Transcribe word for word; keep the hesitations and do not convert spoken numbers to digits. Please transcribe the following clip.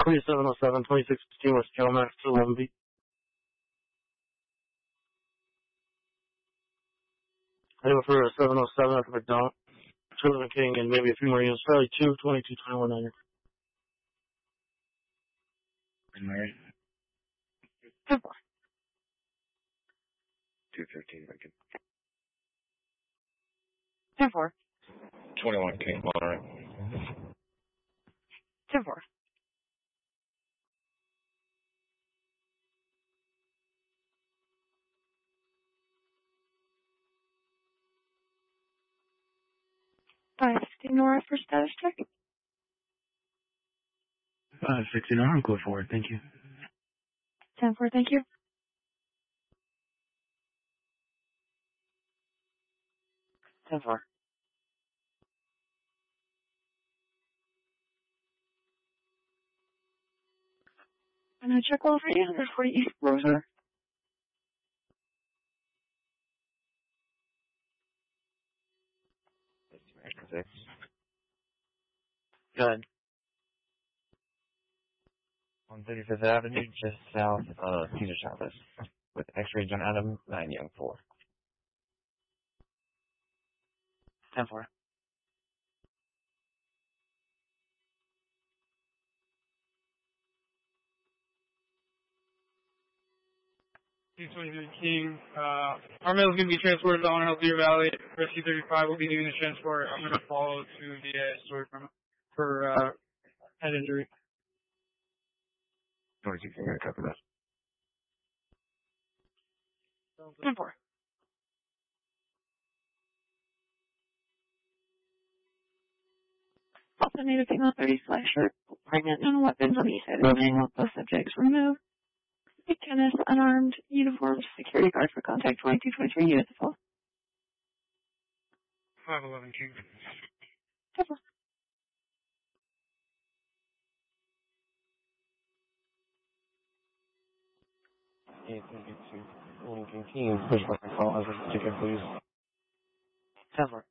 twenty-seven oh seven, twenty-six sixteen West Calmax to eleven B. I go for a seven oh seven after McDonald. Trillium King and maybe a few more units. Probably two, twenty-two, twenty-one niner. Mary. ten four. two fifteen Lincoln. ten four. twenty-one King, Monterey. ten four. five sixty Nora for status check. five sixty Nora, go forward, thank you. ten four, thank you. ten four. I'm going to check all for you. There's forty East Rosa. Six. Good. On thirty-fifth Avenue, just south of Cesar Chavez, with X-ray John Adam, nine Young four. ten four. two twenty-three King, uh, our mail is going to be transported to Honor Hill Deer Valley. Rescue thirty-five will be doing the transport. I'm going to follow to the uh, storage room for uh, head injury. twenty-six King, I copy that. ten four. Also need a female thirty slash shirt, pregnant, and weapons on the east side of the building with both subjects removed. A tennis, unarmed, uniformed security guard for contact twenty-two twenty-three units of five eleven King. ten four. eight thirty-two Lincoln King, push back and call as a ticket, please. ten four.